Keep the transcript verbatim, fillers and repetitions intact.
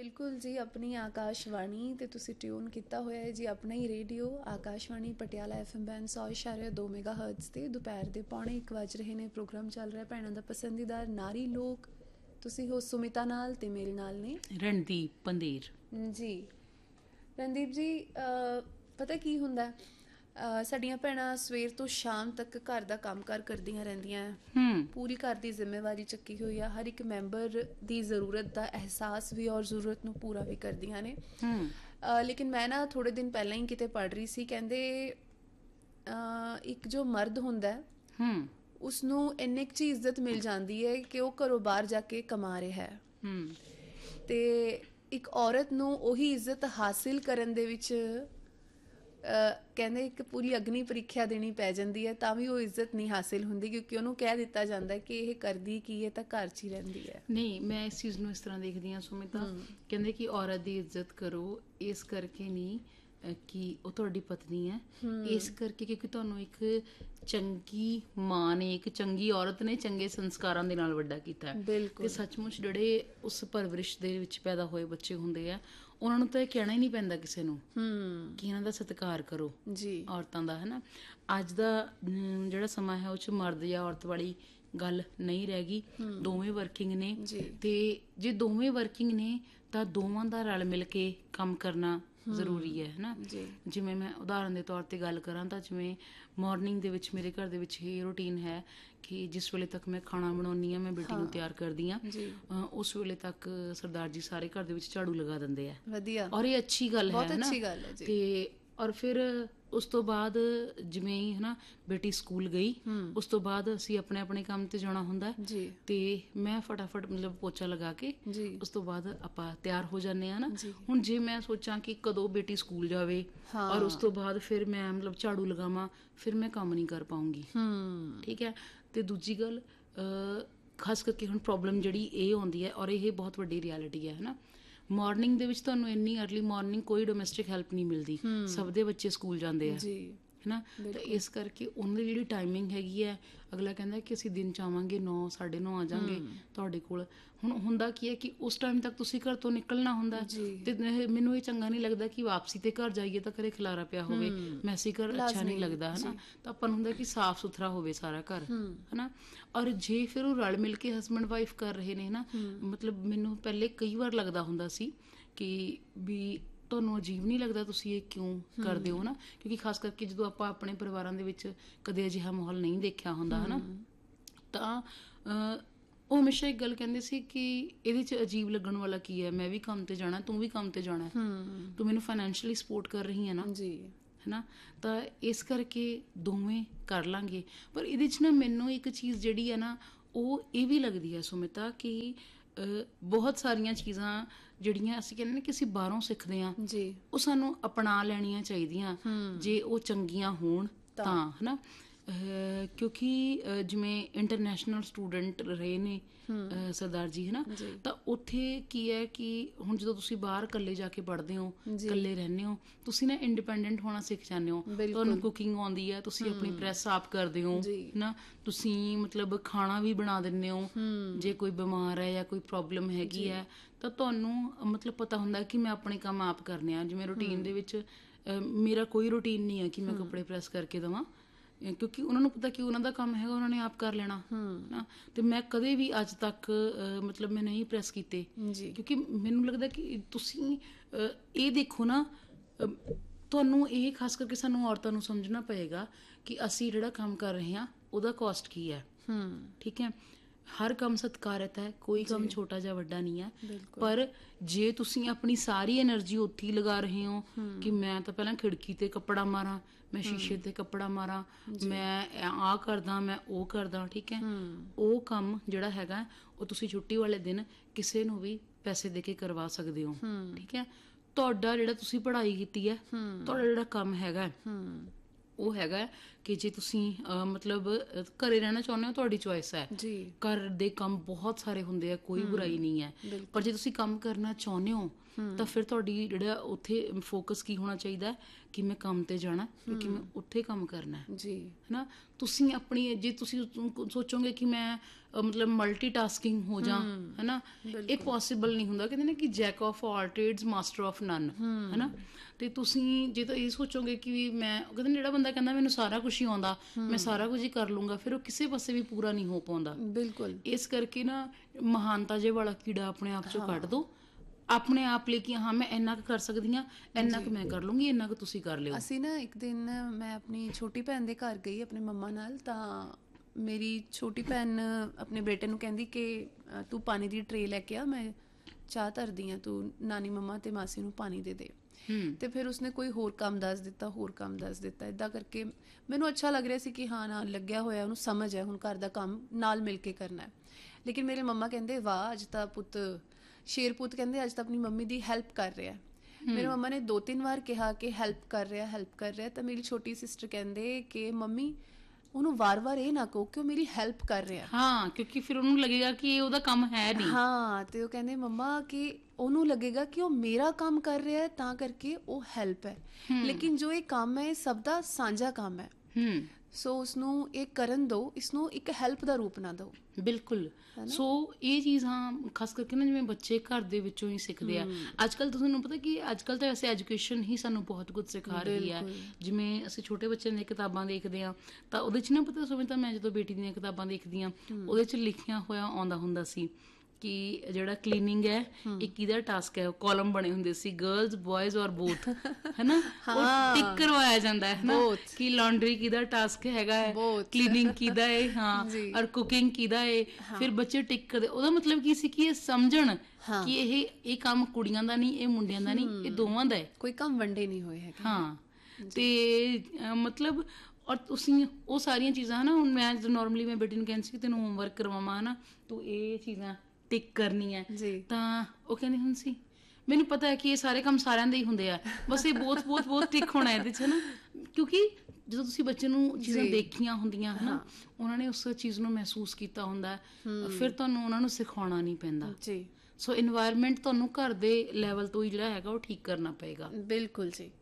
ਬਿਲਕੁਲ ਜੀ, ਆਪਣੀ ਆਕਾਸ਼ਵਾਣੀ ਤੇ ਤੁਸੀਂ ਟਿਊਨ ਕੀਤਾ ਹੋਇਆ ਹੈ ਜੀ ਆਪਣਾ ਹੀ radio Akashvani Patiala F M band ਸੌ ਇਸ਼ਾਰੇ ਦੋ ਮੈਗਾ ਹਰਟਜ਼ ਤੇ ਦੁਪਹਿਰ ਦੇ ਪੌਣੇ ਇੱਕ ਵੱਜ ਰਹੇ ਨੇ। ਪ੍ਰੋਗਰਾਮ ਚੱਲ ਰਿਹਾ ਭੈਣਾਂ ਦਾ ਪਸੰਦੀਦਾ ਨਾਰੀ ਲੋਕ। ਤੁਸੀਂ ਹੋ ਸੁਮਿਤਾ ਨਾਲ ਤੇ ਮੇਰੇ ਨਾਲ ਨੇ ਰਣਦੀਪ ਪੰਦੇਰ ਜੀ। ਰਣਦੀਪ ਜੀ, ਪਤਾ ਕੀ ਹੁੰਦਾ, ਸਾਡੀਆਂ ਭੈਣਾਂ ਸਵੇਰ ਤੋਂ ਸ਼ਾਮ ਤੱਕ ਘਰ ਦਾ ਕੰਮ ਕਾਰ ਕਰਦੀਆਂ ਰਹਿੰਦੀਆਂ, ਪੂਰੀ ਘਰ ਦੀ ਜ਼ਿੰਮੇਵਾਰੀ ਚੱਕੀ ਹੋਈ ਆ, ਹਰ ਇੱਕ ਮੈਂਬਰ ਦੀ ਜ਼ਰੂਰਤ ਦਾ ਅਹਿਸਾਸ ਵੀ ਔਰ ਜ਼ਰੂਰਤ ਨੂੰ ਪੂਰਾ ਵੀ ਕਰਦੀਆਂ ਨੇ। ਲੇਕਿਨ ਮੈਂ ਨਾ ਥੋੜ੍ਹੇ ਦਿਨ ਪਹਿਲਾਂ ਹੀ ਕਿਤੇ ਪੜ੍ਹ ਰਹੀ ਸੀ, ਕਹਿੰਦੇ ਇੱਕ ਜੋ ਮਰਦ ਹੁੰਦਾ ਉਸਨੂੰ ਇੰਨੀ ਕੁ 'ਚ ਇੱਜ਼ਤ ਮਿਲ ਜਾਂਦੀ ਹੈ ਕਿ ਉਹ ਘਰੋਂ ਬਾਹਰ ਜਾ ਕੇ ਕਮਾ ਰਿਹਾ ਹੈ, ਅਤੇ ਇੱਕ ਔਰਤ ਨੂੰ ਉਹੀ ਇੱਜ਼ਤ ਹਾਸਿਲ ਕਰਨ ਦੇ ਵਿੱਚ ਕਹਿੰਦੇ ਇੱਕ ਪੂਰੀ ਅਗਨੀ ਪ੍ਰੀਖਿਆ ਦੇਣੀ ਪੈ ਜਾਂਦੀ ਹੈ, ਤਾਂ ਵੀ ਉਹ ਇੱਜ਼ਤ ਨਹੀਂ ਹਾਸਿਲ ਹੁੰਦੀ, ਕਿਉਂਕਿ ਉਹਨੂੰ ਕਹਿ ਦਿੱਤਾ ਜਾਂਦਾ ਕਿ ਇਹ ਕਰਦੀ ਕੀ ਹੈ, ਤਾਂ ਘਰ 'ਚ ਹੀ ਰਹਿੰਦੀ ਹੈ। ਨਹੀਂ, ਮੈਂ ਇਸ ਚੀਜ਼ ਨੂੰ ਇਸ ਤਰ੍ਹਾਂ ਦੇਖਦੀ ਹਾਂ ਸੁਮਿਤਾ, ਕਹਿੰਦੇ ਕਿ ਔਰਤ ਦੀ ਇੱਜ਼ਤ ਕਰੋ, ਇਸ ਕਰਕੇ ਨਹੀਂ ਕਿ ਉਹ ਤੁਹਾਡੀ ਪਤਨੀ ਹੈ, ਇਸ ਕਰਕੇ ਕਿਉਂਕਿ ਤੁਹਾਨੂੰ ਇੱਕ ਚੰਗੀ ਮਾਂ ਨੇ, ਇੱਕ ਚੰਗੀ ਔਰਤ ਨੇ ਚੰਗੇ ਸੰਸਕਾਰਾਂ ਦੇ ਨਾਲ ਵੱਡਾ ਕੀਤਾ। ਬਿਲਕੁਲ। ਤੇ ਸੱਚਮੁੱਚ ਜਿਹੜੇ ਉਸ ਪਰਵਰਿਸ਼ ਦੇ ਵਿੱਚ ਪੈਦਾ ਹੋਏ ਬੱਚੇ ਹੁੰਦੇ ਆ, ਉਹਨਾਂ ਨੂੰ ਤਾਂ ਇਹ ਕਹਿਣਾ ਹੀ ਨਹੀਂ ਪੈਂਦਾ ਕਿਸੇ ਨੂੰ ਕਿ ਇਹਨਾਂ ਦਾ ਸਤਿਕਾਰ ਕਰੋ ਜੀ, ਔਰਤਾਂ ਦਾ, ਹੈ ਨਾ। ਅੱਜ ਦਾ ਜਿਹੜਾ ਸਮਾਂ ਹੈ ਉਹ 'ਚ ਮਰਦ ਜਾਂ ਔਰਤ ਵਾਲੀ ਗੱਲ ਨਹੀਂ ਰਹਿ ਗਈ, ਦੋਵੇਂ ਵਰਕਿੰਗ ਨੇ। ਤੇ ਜੇ ਦੋਵੇਂ ਵਰਕਿੰਗ ਨੇ ਤਾਂ ਦੋਵਾਂ ਦਾ ਰਲ ਮਿਲ ਕੇ ਕੰਮ ਕਰਨਾ ਜ਼ਰੂਰੀ ਹੈ, ਹੈ ਨਾ। ਜਿਵੇਂ ਮੈਂ ਉਦਾਹਰਨ ਦੇ ਤੌਰ 'ਤੇ ਗੱਲ ਕਰਾਂ ਤਾਂ ਜਿਵੇਂ ਮੋਰਨਿੰਗ ਦੇ ਵਿੱਚ ਮੇਰੇ ਘਰ ਦੇ ਵਿੱਚ ਇਹ ਰੂਟੀਨ ਹੈ ਕਿ ਜਿਸ ਵੇਲੇ ਤੱਕ ਮੈਂ ਖਾਣਾ ਬਣਾਉਂਦੀ ਹਾਂ, ਮੈਂ ਬੇਟੀ ਨੂੰ ਤਿਆਰ ਕਰਦੀ ਹਾਂ, ਉਸ ਵੇਲੇ ਤੱਕ ਸਰਦਾਰ ਜੀ ਸਾਰੇ ਘਰ ਦੇ ਵਿੱਚ ਝਾੜੂ ਲਗਾ ਦਿੰਦੇ ਆ। ਵਧੀਆ। ਔਰ ਇਹ ਅੱਛੀ ਗੱਲ ਹੈ ਨਾ। ਤੇ ਔਰ ਫਿਰ ਉਸ ਤੋਂ ਬਾਅਦ ਜਿਵੇਂ ਹੀ ਹੈ ਨਾ ਬੇਟੀ ਸਕੂਲ ਗਈ, ਉਸ ਤੋਂ ਬਾਅਦ ਅਸੀਂ ਆਪਣੇ ਆਪਣੇ ਕੰਮ 'ਤੇ ਜਾਣਾ ਹੁੰਦਾ ਤੇ ਮੈਂ ਫਟਾਫਟ ਮਤਲਬ ਪੋਚਾ ਲਗਾ ਕੇ ਉਸ ਤੋਂ ਬਾਅਦ ਆਪਾਂ ਤਿਆਰ ਹੋ ਜਾਂਦੇ ਹਾਂ ਨਾ। ਹੁਣ ਜੇ ਮੈਂ ਸੋਚਾਂ ਕਿ ਕਦੋਂ ਬੇਟੀ ਸਕੂਲ ਜਾਵੇ ਔਰ ਉਸ ਤੋਂ ਬਾਅਦ ਫਿਰ ਮੈਂ ਮਤਲਬ ਝਾੜੂ ਲਗਾਵਾਂ, ਫਿਰ ਮੈਂ ਕੰਮ ਨਹੀਂ ਕਰ ਪਾਊਂਗੀ, ਠੀਕ ਹੈ। ਤੇ ਦੂਜੀ ਗੱਲ, ਖਾਸ ਕਰਕੇ ਹੁਣ ਪ੍ਰੋਬਲਮ ਜਿਹੜੀ ਇਹ ਆਉਂਦੀ ਹੈ, ਔਰ ਇਹ ਬਹੁਤ ਵੱਡੀ ਰਿਐਲਿਟੀ ਹੈ, ਹੈ ਨਾ। ਮੋਰਨਿੰਗ ਦੇ ਵਿੱਚ ਤੁਹਾਨੂੰ ਇੰਨੀ ਅਰਲੀ ਮੋਰਨਿੰਗ ਕੋਈ ਡੋਮੈਸਟਿਕ ਹੈਲਪ ਨਹੀਂ ਮਿਲਦੀ, ਸਭ ਦੇ ਬੱਚੇ ਸਕੂਲ ਜਾਂਦੇ ਆ, ਹੈ ਨਾ। ਤਾਂ ਇਸ ਕਰਕੇ ਉਹਨਾਂ ਦੀ ਜਿਹੜੀ ਟਾਈਮਿੰਗ ਹੈਗੀ ਹੈ, ਅਗਲਾ ਕਹਿੰਦਾ ਕਿ ਅਸੀਂ ਦਿਨ 'ਚ ਆਵਾਂਗੇ ਨੌ ਸਾਢੇ ਨੌ ਆ ਜਾਵਾਂਗੇ ਤੁਹਾਡੇ ਕੋਲ। ਹੁਣ ਹੁੰਦਾ ਕੀ ਹੈ ਕਿ ਉਸ ਟਾਈਮ ਤੱਕ ਤੁਸੀਂ ਘਰ ਤੋਂ ਨਿਕਲਣਾ ਹੁੰਦਾ, ਤੇ ਮੈਨੂੰ ਇਹ ਚੰਗਾ ਨਹੀਂ ਲੱਗਦਾ ਕਿ ਵਾਪਸੀ 'ਤੇ ਘਰ ਜਾਈਏ ਤਾਂ ਘਰੇ ਖਿਲਾਰਾ ਪਿਆ ਹੋਵੇ, ਮੈਸੀ ਘਰ ਅੱਛਾ ਨਹੀਂ ਲੱਗਦਾ, ਹੈ ਨਾ। ਤਾਂ ਆਪਾਂ ਨੂੰ ਹੁੰਦਾ ਕਿ ਸਾਫ਼ ਸੁਥਰਾ ਹੋਵੇ ਸਾਰਾ ਘਰ, ਹੈ ਨਾ। ਔਰ ਜੇ ਫਿਰ ਉਹ ਰਲ ਮਿਲ ਕੇ ਹਸਬੈਂਡ ਵਾਈਫ ਕਰ ਰਹੇ ਨੇ ਨਾ, ਮਤਲਬ ਮੈਨੂੰ ਪਹਿਲੇ ਕਈ ਵਾਰ ਲੱਗਦਾ ਹੁੰਦਾ ਸੀ ਕਿ ਵੀ ਤੁਹਾਨੂੰ ਅਜੀਬ ਨਹੀਂ ਲੱਗਦਾ ਤੁਸੀਂ ਇਹ ਕਿਉਂ ਕਰਦੇ ਹੋ ਨਾ, ਕਿਉਂਕਿ ਖਾਸ ਕਰਕੇ ਜਦੋਂ ਆਪਾਂ ਆਪਣੇ ਪਰਿਵਾਰਾਂ ਦੇ ਵਿੱਚ ਕਦੇ ਅਜਿਹਾ ਮਾਹੌਲ ਨਹੀਂ ਦੇਖਿਆ ਹੁੰਦਾ, ਹੈ ਨਾ। ਤਾਂ ਉਹ ਹਮੇਸ਼ਾ ਇੱਕ ਗੱਲ ਕਹਿੰਦੇ ਸੀ ਕਿ ਇਹਦੇ 'ਚ ਅਜੀਬ ਲੱਗਣ ਵਾਲਾ ਕੀ ਹੈ, ਮੈਂ ਵੀ ਕੰਮ 'ਤੇ ਜਾਣਾ, ਤੂੰ ਵੀ ਕੰਮ 'ਤੇ ਜਾਣਾ, ਤੂੰ ਮੈਨੂੰ ਫਾਈਨੈਂਸ਼ੀਅਲੀ ਸਪੋਰਟ ਕਰ ਰਹੀ ਹੈ ਨਾ ਜੀ, ਹੈ ਨਾ। ਤਾਂ ਇਸ ਕਰਕੇ ਦੋਵੇਂ ਕਰ ਲਾਂਗੇ। ਪਰ ਇਹਦੇ 'ਚ ਨਾ ਮੈਨੂੰ ਇੱਕ ਚੀਜ਼ ਜਿਹੜੀ ਹੈ ਨਾ ਉਹ ਇਹ ਵੀ ਲੱਗਦੀ ਹੈ ਸੁਮਿਤਾ ਕਿ ਬਹੁਤ ਸਾਰੀਆਂ ਚੀਜ਼ਾਂ ਜਿਹੜੀਆਂ ਅਸੀਂ ਕਹਿੰਦੇ ਨੇ ਕਿ ਅਸੀਂ ਬਾਹਰੋਂ ਸਿੱਖਦੇ ਹਾਂ ਜੀ, ਉਹ ਸਾਨੂੰ ਅਪਣਾ ਲੈਣੀਆਂ ਚਾਹੀਦੀਆਂ ਜੇ ਉਹ ਚੰਗੀਆਂ ਹੋਣ ਤਾਂ, ਹੈ ਨਾ। ਕਿਉਂਕਿ ਜਿਵੇਂ ਇੰਟਰਨੈਸ਼ਨਲ ਸਟੂਡੈਂਟ ਰਹੇ ਨੇ ਸਰਦਾਰ ਜੀ, ਹੈ ਨਾ, ਤਾਂ ਉੱਥੇ ਕੀ ਹੈ ਕਿ ਹੁਣ ਜਦੋਂ ਤੁਸੀਂ ਬਾਹਰ ਇਕੱਲੇ ਜਾ ਕੇ ਪੜ੍ਹਦੇ ਹੋ, ਇਕੱਲੇ ਰਹਿੰਦੇ ਹੋ, ਤੁਸੀਂ ਨਾ ਇੰਡੀਪੈਂਡੈਂਟ ਹੋਣਾ ਸਿੱਖ ਜਾਂਦੇ ਹੋ। ਤੁਹਾਨੂੰ ਕੁਕਿੰਗ ਆਉਂਦੀ ਹੈ, ਤੁਸੀਂ ਆਪਣੀ ਪ੍ਰੈਸ ਸਾਫ਼ ਕਰਦੇ ਹੋ ਨਾ, ਤੁਸੀਂ ਮਤਲਬ ਖਾਣਾ ਵੀ ਬਣਾ ਦਿੰਦੇ ਹੋ। ਜੇ ਕੋਈ ਬਿਮਾਰ ਹੈ ਜਾਂ ਕੋਈ ਪ੍ਰੋਬਲਮ ਹੈਗੀ ਹੈ ਤਾਂ ਤੁਹਾਨੂੰ ਮਤਲਬ ਪਤਾ ਹੁੰਦਾ ਕਿ ਮੈਂ ਆਪਣੇ ਕੰਮ ਆਪ ਕਰਨੇ ਆ। ਜਿਵੇਂ ਰੂਟੀਨ ਦੇ ਵਿੱਚ ਮੇਰਾ ਕੋਈ ਰੂਟੀਨ ਨਹੀਂ ਹੈ ਕਿ ਮੈਂ ਕੱਪੜੇ ਪ੍ਰੈਸ ਕਰਕੇ ਦੇਵਾਂ, ਕਿਉਂਕਿ ਉਹਨਾਂ ਨੂੰ ਪਤਾ ਕਿ ਉਹਨਾਂ ਦਾ ਕੰਮ ਹੈਗਾ, ਉਹਨਾਂ ਨੇ ਆਪ ਕਰ ਲੈਣਾ ਨਾ। ਤੇ ਮੈਂ ਕਦੇ ਵੀ ਅੱਜ ਤੱਕ ਮਤਲਬ ਮੈਂ ਨਹੀਂ ਪ੍ਰੈਸ ਕੀਤੇ, ਕਿਉਂਕਿ ਮੈਨੂੰ ਲੱਗਦਾ ਕਿ ਤੁਸੀਂ ਇਹ ਦੇਖੋ ਨਾ, ਤੁਹਾਨੂੰ ਇਹ ਖਾਸ ਕਰਕੇ ਸਾਨੂੰ ਔਰਤਾਂ ਨੂੰ ਸਮਝਣਾ ਪਏਗਾ ਕਿ ਅਸੀਂ ਜਿਹੜਾ ਕੰਮ ਕਰ ਰਹੇ ਹਾਂ ਉਹਦਾ ਕੋਸਟ ਕੀ ਹੈ, ਠੀਕ ਹੈ। ਹਰ ਕੰਮ ਸਤਿਕਾਰਤ ਹੈ, ਕੋਈ ਕੰਮ ਛੋਟਾ ਜਾਂ ਵੱਡਾ ਨਹੀਂ ਹੈ। ਪਰ ਜੇ ਤੁਸੀਂ ਆਪਣੀ ਸਾਰੀ ਐਨਰਜੀ ਉੱਥੇ ਹੀ ਲਗਾ ਰਹੇ ਹੋ ਕਿ ਮੈਂ ਤਾਂ ਪਹਿਲਾਂ ਖਿੜਕੀ ਤੇ ਕੱਪੜਾ ਮਾਰਾਂ, ਮੈਂ ਸ਼ੀਸ਼ੇ ਤੇ ਕੱਪੜਾ ਮਾਰਾਂ, ਮੈਂ ਆਹ ਕਰਦਾ, ਮੈਂ ਉਹ ਕਰਦਾ, ਠੀਕ ਹੈ, ਉਹ ਕੰਮ ਜਿਹੜਾ ਹੈਗਾ ਉਹ ਤੁਸੀਂ ਛੁੱਟੀ ਵਾਲੇ ਦਿਨ ਕਿਸੇ ਨੂੰ ਵੀ ਪੈਸੇ ਦੇ ਕੇ ਕਰਵਾ ਸਕਦੇ ਹੋ, ਠੀਕ ਹੈ। ਤੁਹਾਡਾ ਜਿਹੜਾ ਤੁਸੀਂ ਪੜ੍ਹਾਈ ਕੀਤੀ ਹੈ, ਤੁਹਾਡਾ ਜਿਹੜਾ ਕੰਮ ਹੈਗਾ ਉਹ ਹੈਗਾ ਕਿ ਜੇ ਤੁਸੀਂ ਮਤਲਬ ਘਰੇ ਰਹਿਣਾ ਚਾਹੁੰਦੇ ਹੋ, ਤੁਹਾਡੀ ਚੋਇਸ ਹੈ। ਘਰ ਦੇ ਕੰਮ ਬਹੁਤ ਸਾਰੇ ਹੁੰਦੇ ਆ, ਕੋਈ ਬੁਰਾਈ ਨਹੀਂ ਹੈ, ਪਰ ਜੇ ਤੁਸੀਂ ਕੰਮ ਕਰਨਾ ਚਾਹੁੰਦੇ ਹੋ ਤਾਂ ਫਿਰ ਤੁਹਾਡੀ ਜਿਹੜਾ ਉੱਥੇ ਫੋਕਸ ਕੀ ਹੋਣਾ ਚਾਹੀਦਾ ਕਿ ਮੈਂ ਕੰਮ 'ਤੇ ਜਾਣਾ, ਕਿਉਂਕਿ ਮੈਂ ਉੱਥੇ ਕੰਮ ਕਰਨਾ ਹੈ ਨਾ। ਤੁਸੀਂ ਆਪਣੀ ਜੇ ਤੁਸੀਂ ਸੋਚੋਗੇ ਕਿ ਮੈਂ ਅਹ, ਮਤਲਬ ਮਲਟੀਟਾਸਕਿੰਗ ਹੋ ਜਾ ਹਨਾ, ਇਹ ਪੋਸੀਬਲ ਨਹੀਂ ਹੁੰਦਾ। ਕਹਿੰਦੇ ਨੇ ਕਿ Jack of all trades master of ਨਨ, ਹਨਾ। ਤੇ ਤੁਸੀਂ ਜੇ ਤਾਂ ਇਹ ਸੋਚੋਗੇ ਕਿ ਵੀ ਮੈਂ, ਕਹਿੰਦੇ ਨੇ ਜਿਹੜਾ ਬੰਦਾ ਕਹਿੰਦਾ ਮੈਨੂੰ ਸਾਰਾ ਕੁਝ ਹੀ ਆਉਂਦਾ, ਮੈਂ ਸਾਰਾ ਕੁਝ ਹੀ ਕਰ ਲੂੰਗਾ, ਫਿਰ ਉਹ ਕਿਸੇ ਪਾਸੇ ਵੀ ਪੂਰਾ ਨਹੀਂ ਹੋ ਪਾਉਂਦਾ। ਬਿਲਕੁਲ। ਇਸ ਕਰਕੇ ਨਾ ਮਹਾਨਤਾ ਜੇ ਵਾਲਾ ਕੀੜਾ ਆਪਣੇ ਆਪ ਚੋਂ ਕੱਢ ਦੋ, ਆਪਣੇ ਆਪ ਲਈ ਕਿ ਹਾਂ ਮੈਂ ਇੰਨਾ ਕੁ ਕਰ ਸਕਦੀ ਹਾਂ, ਇੰਨਾ ਕੁ ਮੈਂ ਕਰ ਲੂੰਗੀ, ਇੰਨਾ ਕੁ ਤੁਸੀਂ ਕਰ ਲਿਓ। ਅਸੀਂ ਨਾ ਇੱਕ ਦਿਨ ਮੈਂ ਆਪਣੀ ਛੋਟੀ ਭੈਣ ਦੇ ਘਰ ਗਈ ਆਪਣੇ ਮੰਮਾ ਨਾਲ, ਤਾਂ ਮੇਰੀ ਛੋਟੀ ਭੈਣ ਆਪਣੇ ਬੇਟੇ ਨੂੰ ਕਹਿੰਦੀ ਕਿ ਅ, ਤੂੰ ਪਾਣੀ ਦੀ ਟਰੇ ਲੈ ਕੇ ਆ, ਮੈਂ ਚਾਹ ਧਰਦੀ ਹਾਂ, ਤੂੰ ਨਾਨੀ ਮੰਮਾ ਤੇ ਮਾਸੀ ਨੂੰ ਪਾਣੀ ਦੇ ਦੇ। ਤੇ ਫਿਰ ਉਸਨੇ ਕੋਈ ਹੋਰ ਕੰਮ ਦੱਸ ਦਿੱਤਾ, ਹੋਰ ਕੰਮ ਦੱਸ ਦਿੱਤਾ। ਇੱਦਾਂ ਕਰਕੇ ਮੈਨੂੰ ਅੱਛਾ ਲੱਗ ਰਿਹਾ ਸੀ ਕਿ ਹਾਂ ਨਾਲ ਲੱਗਿਆ ਹੋਇਆ, ਉਹਨੂੰ ਸਮਝ ਹੈ ਹੁਣ ਘਰ ਦਾ ਕੰਮ ਨਾਲ ਮਿਲ ਕੇ ਕਰਨਾ ਹੈ। ਲੇਕਿਨ ਮੇਰੇ ਮੰਮਾ ਕਹਿੰਦੇ ਵਾਹ ਅੱਜ ਤਾਂ ਪੁੱਤ ਸ਼ੇਰ ਪੁੱਤ, ਕਹਿੰਦੇ ਅੱਜ ਤਾਂ ਆਪਣੀ ਮੰਮੀ ਦੀ ਹੈਲਪ ਕਰ ਰਿਹਾ। ਮੇਰੇ ਮੰਮਾ ਨੇ ਦੋ ਤਿੰਨ ਵਾਰ ਕਿਹਾ ਕਿ ਹੈਲਪ ਕਰ ਰਿਹਾ ਹੈਲਪ ਕਰ ਰਿਹਾ, ਤਾਂ ਮੇਰੀ ਛੋਟੀ ਸਿਸਟਰ ਕਹਿੰਦੇ ਕਿ ਮੰਮੀ ਉਹਨੂੰ ਵਾਰ-ਵਾਰ ਇਹ ਨਾ ਕਹੋ ਕਿ ਉਹ ਮੇਰੀ ਹੈਲਪ ਕਰ ਰਿਹਾ। ਹਾਂ, ਕਿਉਂਕਿ ਫਿਰ ਉਹਨੂੰ ਲੱਗੇਗਾ ਕਿ ਇਹ ਉਹਦਾ ਕੰਮ ਹੈ ਨਹੀਂ। ਹਾਂ, ਤੇ ਉਹ ਕਹਿੰਦੇ ਮੰਮਾ ਕਿ ਉਹਨੂੰ ਲੱਗੇਗਾ ਕਿ ਉਹ ਮੇਰਾ ਕੰਮ ਕਰ ਰਿਹਾ ਹੈ ਤਾਂ ਕਰਕੇ ਉਹ ਹੈਲਪ ਹੈ, ਲੇਕਿਨ ਜੋ ਇਹ ਕੰਮ ਹੈ ਇਹ ਸਭ ਦਾ ਸਾਂਝਾ ਕੰਮ ਹੈ। ਸੋ ਉਸਨੂੰ ਇਹ ਕਰਨ ਦਿਓ, ਇਸਨੂੰ ਇੱਕ ਹੈਲਪ ਦਾ ਰੂਪ ਨਾ ਦਿਓ। ਬਿਲਕੁਲ। ਸੋ ਇਹ ਚੀਜ਼ ਹਾਂ ਖਾਸ ਕਰਕੇ ਨਾ ਜਿਵੇਂ ਬੱਚੇ ਘਰ ਦੇ ਵਿੱਚੋਂ ਹੀ ਸਿੱਖਦੇ ਆ। ਅੱਜ ਕੱਲ੍ਹ ਤੁਹਾਨੂੰ ਪਤਾ ਕਿ ਅੱਜ ਕੱਲ੍ਹ ਤਾਂ ਵੈਸੇ ਐਜੂਕੇਸ਼ਨ ਹੀ ਸਾਨੂੰ ਬਹੁਤ ਕੁਝ ਸਿਖਾ ਰਹੀ ਹੈ। ਜਿਵੇਂ ਅਸੀਂ ਛੋਟੇ ਬੱਚਿਆਂ ਦੀਆਂ ਕਿਤਾਬਾਂ ਦੇਖਦੇ ਹਾਂ ਤਾਂ ਉਹਦੇ 'ਚ ਨਾ ਪਤਾ ਸਮੇਂ ਤਾਂ ਮੈਂ ਜਦੋਂ ਬੇਟੀ ਦੀਆਂ ਕਿਤਾਬਾਂ ਦੇਖਦੀ ਹਾਂ ਉਹਦੇ 'ਚ ਲਿਖਿਆ ਹੋਇਆ ਆਉਂਦਾ ਹੁੰਦਾ ਸੀ ਕਿ ਜਿਹੜਾ ਕਲੀਨਿੰਗ ਹੈ ਇਹ ਕਿਹਦਾ ਟਾਸਕ ਹੈ। ਕਾਲਮ ਬਣੇ ਹੁੰਦੇ ਸੀ ਗਰਲਸ ਬॉयਜ਼ ਔਰ ਬੋਥ, ਹਨਾ। ਉਹ ਟਿਕ ਕਰਵਾਇਆ ਜਾਂਦਾ ਹੈ ਨਾ ਕਿ ਲਾਂਡਰੀ ਕਿਹਦਾ ਟਾਸਕ ਹੈਗਾ ਹੈ, ਕਲੀਨਿੰਗ ਕਿਹਦਾ ਹੈ, ਹਾਂ, ਔਰ ਕੁਕਿੰਗ ਕਿਹਦਾ ਹੈ। ਫਿਰ ਬੱਚੇ ਟਿਕ ਕਰਦੇ। ਉਹਦਾ ਮਤਲਬ ਕੀ ਸੀ ਕਿ ਇਹ ਸਮਝਣ ਕਿ ਇਹ ਇਹ ਕੰਮ ਕੁੜੀਆਂ ਦਾ ਨਹੀਂ, ਇਹ ਮੁੰਡਿਆਂ ਦਾ ਨਹੀਂ, ਇਹ ਦੋਵਾਂ ਦਾ ਹੈ, ਕੋਈ ਕੰਮ ਵੰਡੇ ਨਹੀਂ ਹੋਏ ਹੈਗੇ। ਹਾਂ, ਤੇ ਮਤਲਬ ਔਰ ਤੁਸੀਂ ਉਹ ਸਾਰੀਆਂ ਚੀਜ਼ਾਂ ਹਨਾ। ਹੁਣ ਮੈਂ ਨੋਰਮਲੀ ਮੈਂ ਬੇਟੀ ਨੂੰ ਕਹਿੰਦੀ ਸੀ ਤੈਨੂੰ ਹੋਮਵਰਕ ਕਰਵਾਵਾਂ ਹਨਾ, ਤੂੰ ਇਹ ਚੀਜ਼ਾਂ ਟਿਕ ਕਰਨੀ ਹੈ, ਤਾਂ ਉਹ ਕਹਿੰਦੀ ਹੁੰਦੀ ਸੀ ਮੈਨੂੰ ਪਤਾ ਹੈ ਕਿ ਇਹ ਸਾਰੇ ਕੰਮ ਸਾਰਿਆਂ ਦੇ ਹੀ ਹੁੰਦੇ ਆ, ਬਸ ਇਹ ਬਹੁਤ ਬਹੁਤ ਬਹੁਤ ਟਿਕ ਹੋਣਾ ਇਹਦੇ 'ਚ, ਹਨਾ। ਕਿਉਂਕਿ ਜਦੋਂ ਤੁਸੀਂ ਬੱਚੇ ਨੂੰ ਚੀਜ਼ਾਂ ਦੇਖੀਆਂ ਹੁੰਦੀਆਂ ਹਨਾ, ਉਹਨਾਂ ਨੇ ਉਸ ਚੀਜ਼ ਨੂੰ ਮਹਿਸੂਸ ਕੀਤਾ ਹੁੰਦਾ, ਫਿਰ ਤੁਹਾਨੂੰ ਉਹਨਾਂ ਨੂੰ ਸਿਖਾਉਣਾ ਨਹੀਂ ਪੈਂਦਾ। ਸੋ ਇਨਵਾਇਰਮੈਂਟ ਤੁਹਾਨੂੰ ਘਰ ਦੇ ਲੈਵਲ ਤੋਂ ਹੀ ਜਿਹੜਾ ਹੈਗਾ ਉਹ ਠੀਕ ਕਰਨਾ ਪਏਗਾ। ਬਿਲਕੁਲ ਜੀ।